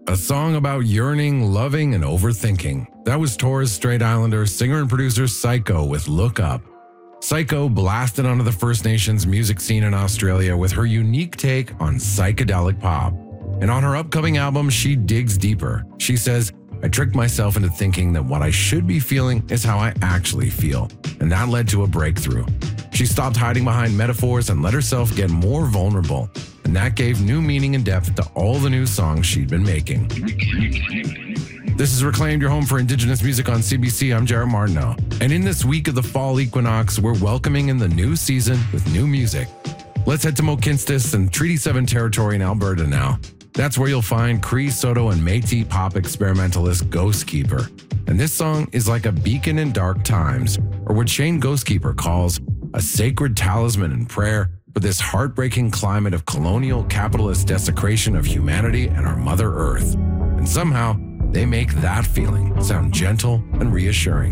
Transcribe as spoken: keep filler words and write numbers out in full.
a song about yearning, loving, and overthinking. That was Torres Strait Islander singer and producer Psycho with Look Up. Psycho blasted onto the First Nations music scene in Australia with her unique take on psychedelic pop. And on her upcoming album, she digs deeper. She says, I tricked myself into thinking that what I should be feeling is how I actually feel. And that led to a breakthrough. She stopped hiding behind metaphors and let herself get more vulnerable. And that gave new meaning and depth to all the new songs she'd been making. This is Reclaimed, your home for Indigenous music on C B C. I'm Jared Martineau. And in this week of the fall equinox, we're welcoming in the new season with new music. Let's head to Mohkinstsis and Treaty seven territory in Alberta now. That's where you'll find Cree, Soto, and Métis pop experimentalist Ghostkeeper. And this song is like a beacon in dark times, or what Shane Ghostkeeper calls a sacred talisman and prayer for this heartbreaking climate of colonial capitalist desecration of humanity and our Mother Earth. And somehow, they make that feeling sound gentle and reassuring.